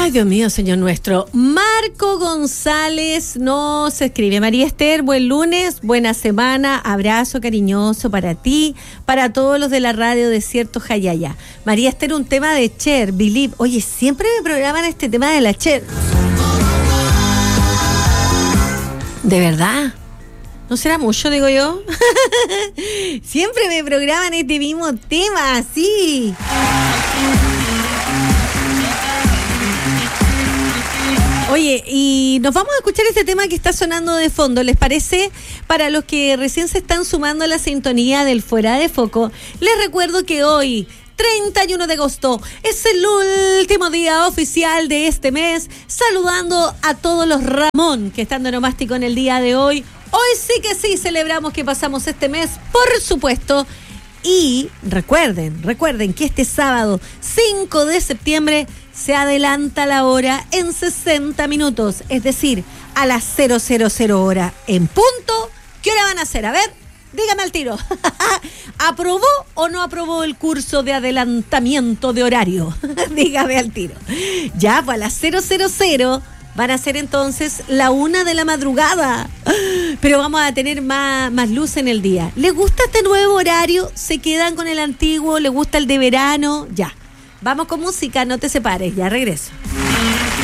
Ay, Dios mío, Señor nuestro. Marco González nos escribe: María Esther, buen lunes, buena semana, abrazo cariñoso para ti, para todos los de la radio Desierto Jayaya. María Esther, un tema de Cher, Believe. Oye, siempre me programan este tema de la Cher. ¿De verdad? ¿No será mucho, digo yo? Siempre me programan este mismo tema, así. Oye, y nos vamos a escuchar este tema que está sonando de fondo, ¿les parece? Para los que recién se están sumando a la sintonía del Fuera de Foco, les recuerdo que hoy, 31 de agosto, es el último día oficial de este mes, saludando a todos los Ramón que están de nomástico en el día de hoy. Hoy sí que sí celebramos que pasamos este mes, por supuesto. Y recuerden que este sábado 5 de septiembre se adelanta la hora en 60 minutos, es decir, a las 000 hora en punto. ¿Qué hora van a hacer? A ver, dígame al tiro. ¿Aprobó o no aprobó el curso de adelantamiento de horario? Dígame al tiro. Ya, pues a las 000 van a ser entonces la 1 de la madrugada. Pero vamos a tener más luz en el día. ¿Les gusta este nuevo horario? ¿Se quedan con el antiguo? ¿Les gusta el de verano? Ya. Vamos con música, no te separes, ya regreso.